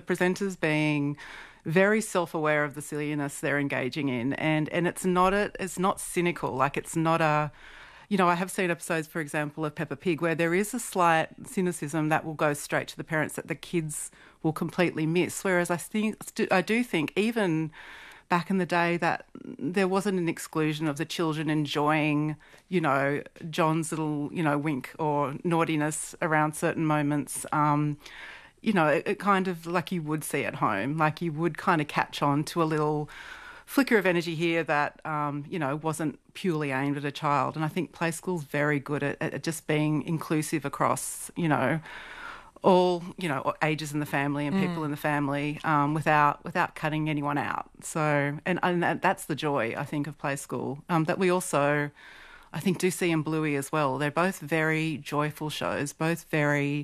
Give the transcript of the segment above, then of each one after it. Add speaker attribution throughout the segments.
Speaker 1: presenters being very self-aware of the silliness they're engaging in, and it's not cynical. Like, it's not a, I have seen episodes, for example, of Peppa Pig where there is a slight cynicism that will go straight to the parents that the kids will completely miss. Whereas I do think even back in the day that there wasn't an exclusion of the children enjoying, John's little, wink or naughtiness around certain moments. It kind of like you would see at home, like you would kind of catch on to a little flicker of energy here that, wasn't purely aimed at a child. And I think Play School's very good at just being inclusive across, all, ages in the family and people in the family, without cutting anyone out. So, and that's the joy, I think, of Play School, that we also, I think, do see in Bluey as well. They're both very joyful shows, both very,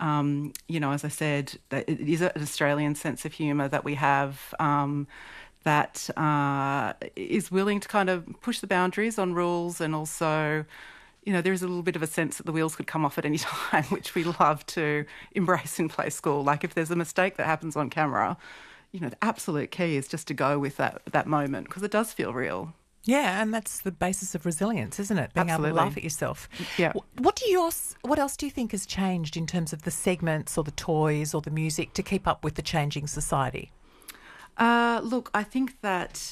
Speaker 1: as I said, that it is an Australian sense of humour that we have, that is willing to kind of push the boundaries on rules, and also, there is a little bit of a sense that the wheels could come off at any time, which we love to embrace in Play School. Like, if there's a mistake that happens on camera, the absolute key is just to go with that moment, because it does feel real.
Speaker 2: Yeah, and that's the basis of resilience, isn't it? Being
Speaker 1: Absolutely.
Speaker 2: able to laugh at yourself.
Speaker 1: Yeah.
Speaker 2: What else do you think has changed in terms of the segments or the toys or the music to keep up with the changing society?
Speaker 1: Look, I think that,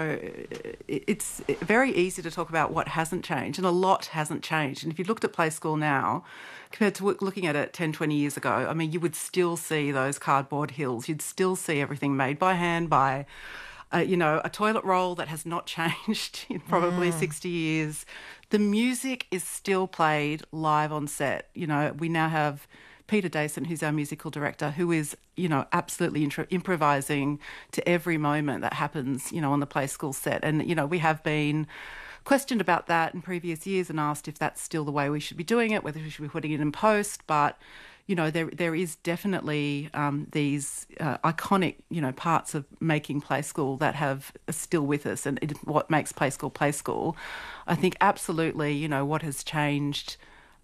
Speaker 1: it's very easy to talk about what hasn't changed, and a lot hasn't changed. And if you looked at Play School now, compared to looking at it 10, 20 years ago, I mean, you would still see those cardboard hills. You'd still see everything made by hand by, a toilet roll that has not changed in probably 60 years. The music is still played live on set. We now have Peter Dayson, who's our musical director, who is, absolutely improvising to every moment that happens, on the Play School set. And, we have been questioned about that in previous years and asked if that's still the way we should be doing it, whether we should be putting it in post. But, there is definitely these iconic, parts of making Play School that are still with us, and what makes Play School Play School. I think absolutely, what has changed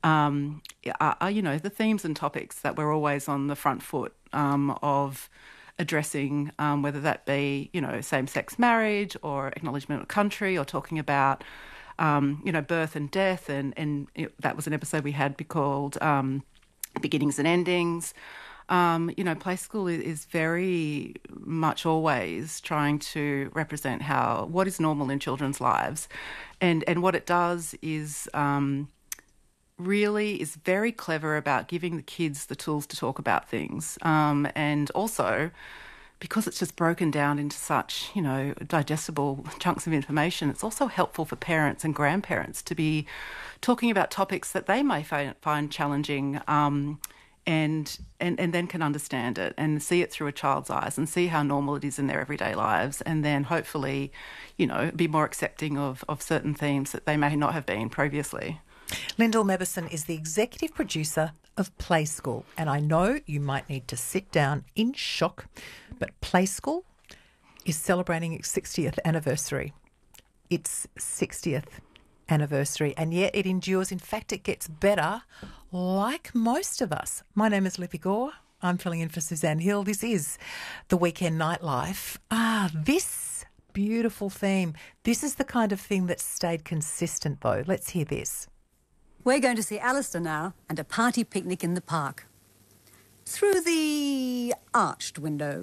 Speaker 1: the themes and topics that we're always on the front foot of addressing, whether that be, same-sex marriage or acknowledgement of country, or talking about, birth and death. And that was an episode we had called Beginnings and Endings. Play School is very much always trying to represent what is normal in children's lives. And what it does is really is very clever about giving the kids the tools to talk about things. And also, because it's just broken down into such, digestible chunks of information, it's also helpful for parents and grandparents to be talking about topics that they may find challenging, and then can understand it and see it through a child's eyes and see how normal it is in their everyday lives, and then hopefully, be more accepting of certain themes that they may not have been previously.
Speaker 2: Lyndall Mebison is the executive producer of Play School, and I know you might need to sit down in shock, but Play School is celebrating its 60th anniversary. Its 60th anniversary, and yet it endures. In fact, it gets better, like most of us. My name is Lippy Gore. I'm filling in for Suzanne Hill. This is the Weekend Nightlife. This beautiful theme. This is the kind of thing that stayed consistent, though. Let's hear this.
Speaker 3: We're going to see Alistair now and a party picnic in the park. Through the arched window.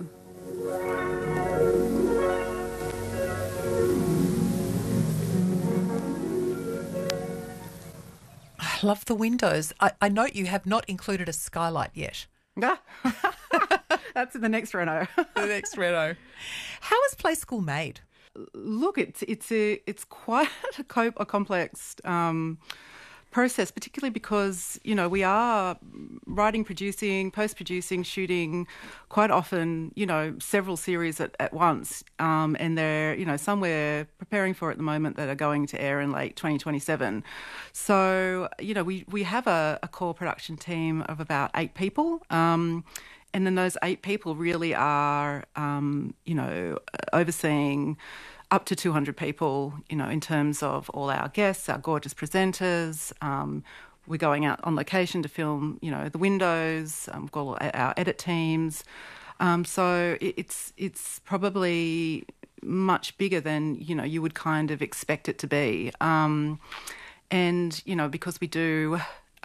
Speaker 2: I love the windows. I note you have not included a skylight yet.
Speaker 1: That's in the next reno.
Speaker 2: The next reno. How is Play School made?
Speaker 1: Look, it's quite a complex process, particularly because, we are writing, producing, post-producing, shooting quite often, several series at once. And they're, some we're preparing for at the moment that are going to air in late 2027. So, we have a core production team of about 8 people. And then those 8 people really are, overseeing up to 200 people, in terms of all our guests, our gorgeous presenters. We're going out on location to film, the windows. We've got all our edit teams. So it's probably much bigger than, you would kind of expect it to be. And, because we do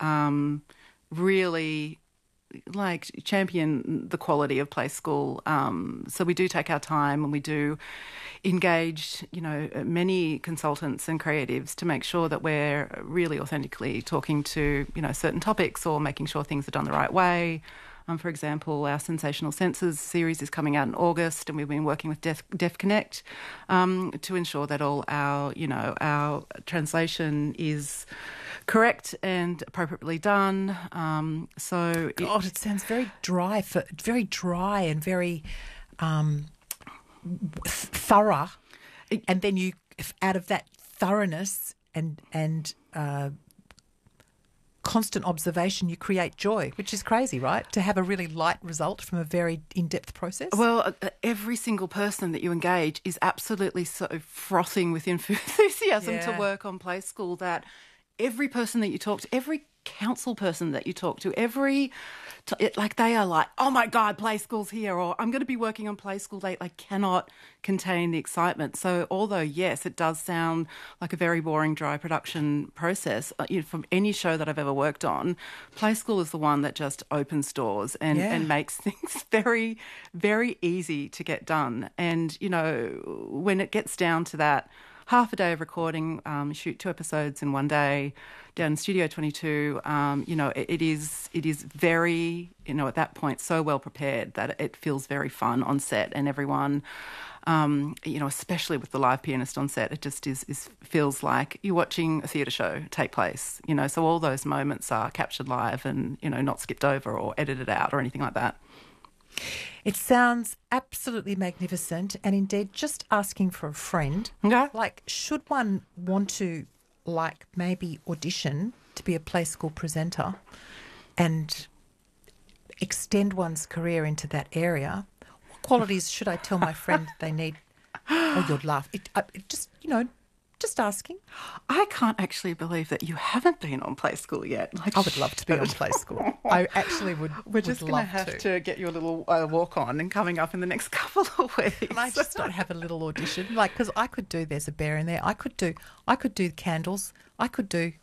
Speaker 1: really champion the quality of Play School. So we do take our time and we do engage, many consultants and creatives to make sure that we're really authentically talking to, certain topics or making sure things are done the right way. For example, our Sensational Senses series is coming out in August, and we've been working with Deaf Connect to ensure that all our translation is correct and appropriately done.
Speaker 2: It sounds very dry and very thorough. And then you, out of that thoroughness and constant observation, you create joy, which is crazy, right? To have a really light result from a very in-depth process.
Speaker 1: Well, every single person that you engage is absolutely so frothing with enthusiasm to work on Play School that every person that you talk to, every council person that you talk to, they are like, oh my God, Play School's here, or I'm going to be working on Play School. They cannot contain the excitement. So although, yes, it does sound like a very boring, dry production process, from any show that I've ever worked on, Play School is the one that just opens doors and makes things very, very easy to get done. And, when it gets down to that, half a day of recording, shoot 2 episodes in one day, down in Studio 22. It is very, at that point, so well prepared that it feels very fun on set, and everyone, especially with the live pianist on set, it just feels like you're watching a theatre show take place. So all those moments are captured live and not skipped over or edited out or anything like that.
Speaker 2: It sounds absolutely magnificent, and indeed, just asking for a friend.
Speaker 1: Okay.
Speaker 2: Should one want to, maybe audition to be a Play School presenter and extend one's career into that area, what qualities should I tell my friend they need? Oh, you'd laugh. Just asking.
Speaker 1: I can't actually believe that you haven't been on Play School yet.
Speaker 2: I would love to be on Play School. I actually would.
Speaker 1: We're just going to have to get you a little walk on and coming up in the next couple of weeks.
Speaker 2: Can I just not have a little audition? Because I could do There's a Bear in There. I could do candles. I could do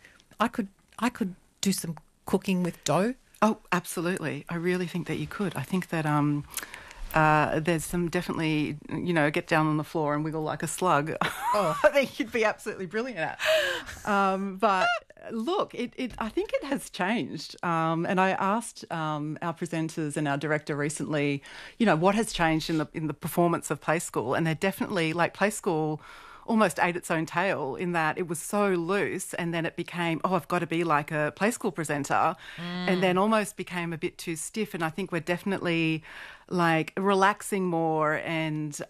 Speaker 2: some cooking with dough.
Speaker 1: Oh, absolutely. I really think that you could. I think that there's some definitely, get down on the floor and wiggle like a slug. I think you'd be absolutely brilliant at. But look, I think it has changed. And I asked our presenters and our director recently, what has changed in the performance of Play School, and they're definitely Play School almost ate its own tail in that it was so loose, and then it became, I've got to be like a Play School presenter, and then almost became a bit too stiff. And I think we're definitely relaxing more and,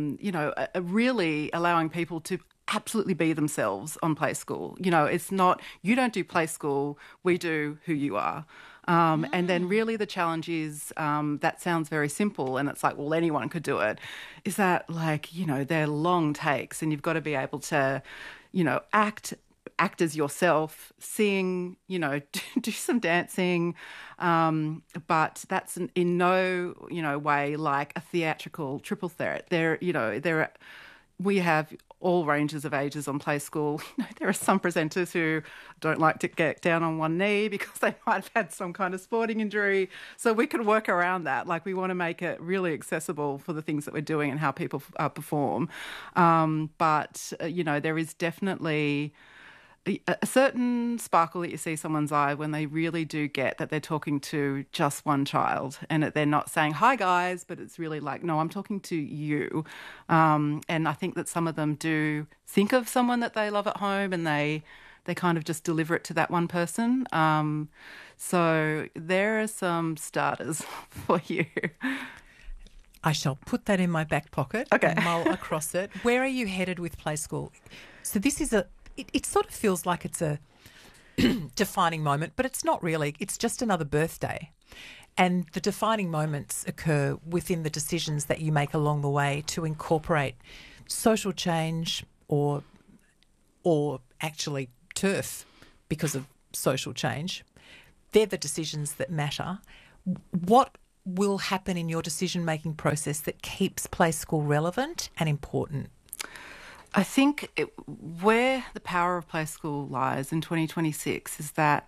Speaker 1: really allowing people to absolutely be themselves on Play School. It's not, you don't do Play School, we do who you are. And then really the challenge is, that sounds very simple and it's like, well, anyone could do it, is that they're long takes and you've got to be able to, act as yourself, sing, do some dancing, but that's in no, way like a theatrical triple threat. We have all ranges of ages on Play School. There are some presenters who don't like to get down on one knee because they might have had some kind of sporting injury. So we can work around that. We want to make it really accessible for the things that we're doing and how people perform. But there is definitely a certain sparkle that you see someone's eye when they really do get that they're talking to just one child, and that they're not saying, hi guys, but it's really no, I'm talking to you. And I think that some of them do think of someone that they love at home, and they kind of just deliver it to that one person. So there are some starters for you.
Speaker 2: I shall put that in my back pocket and mull across it. Where are you headed with Play School? So this is it sort of feels like it's a defining moment, but it's not really. It's just another birthday. And the defining moments occur within the decisions that you make along the way to incorporate social change or actually turf because of social change. They're the decisions that matter. What will happen in your decision-making process that keeps Play School relevant and important?
Speaker 1: I think where the power of Play School lies in 2026 is that,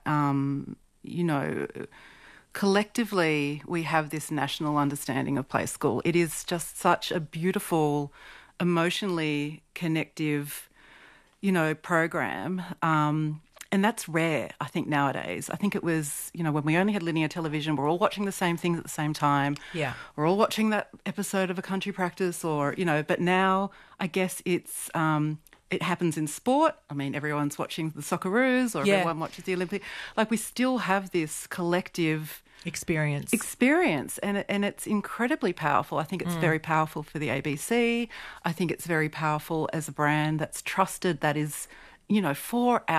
Speaker 1: collectively we have this national understanding of Play School. It is just such a beautiful, emotionally connective, program. And that's rare, I think, nowadays. I think it was, when we only had linear television, we're all watching the same things at the same time.
Speaker 2: Yeah.
Speaker 1: We're all watching that episode of A Country Practice but now I guess it's, it happens in sport. I mean, everyone's watching the Socceroos or everyone watches the Olympic. Like, we still have this collective
Speaker 2: experience
Speaker 1: and it's incredibly powerful. I think it's very powerful for the ABC. I think it's very powerful as a brand that's trusted, that is, for our